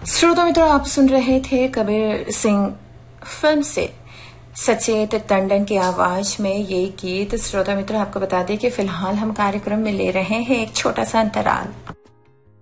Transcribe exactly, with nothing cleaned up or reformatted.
श्रोता मित्रों, आप सुन रहे थे कबीर सिंह फिल्म से सचेत टंडन की आवाज में ये गीत। श्रोता मित्रों, आपको बता दें कि फिलहाल हम कार्यक्रम में ले रहे हैं एक छोटा सा अंतराल।